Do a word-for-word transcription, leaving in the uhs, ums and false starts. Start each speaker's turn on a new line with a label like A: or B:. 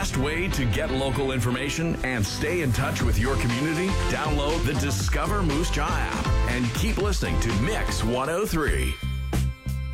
A: best way to get local information and stay in touch with your community? Download the Discover Moose Jaw app and keep listening to Mix one oh three.